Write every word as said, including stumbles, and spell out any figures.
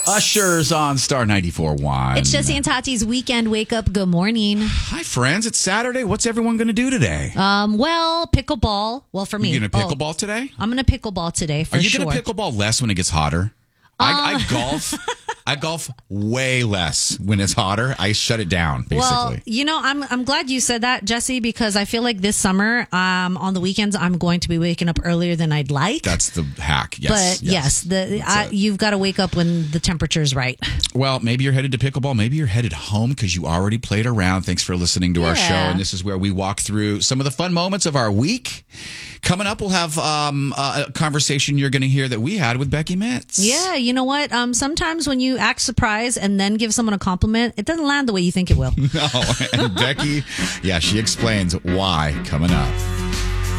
Usher's on Star ninety-four point one. It's Jesse and Tati's weekend wake up. Good morning. Hi, friends. It's Saturday. What's everyone going to do today? Um, well, pickleball. Well, for me. You going to pickleball oh, today? I'm going to pickleball today for Are you sure. going to pickleball less when it gets hotter? Uh, I, I golf. I golf way less when it's hotter. I shut it down, basically. Well, you know, I'm I'm glad you said that, Jesse, because I feel like this summer, um, on the weekends, I'm going to be waking up earlier than I'd like. That's the hack. Yes. But yes, yes the I, you've got to wake up when the temperature's right. Well, maybe you're headed to pickleball. Maybe you're headed home because you already played around. Thanks for listening to yeah. our show. And this is where we walk through some of the fun moments of our week. Coming up, we'll have um, a conversation you're going to hear that we had with Becky Mitz. Yeah, you know what? Um, sometimes when you act surprised and then give someone a compliment, it doesn't land the way you think it will. No, and Becky, yeah, she explains why coming up.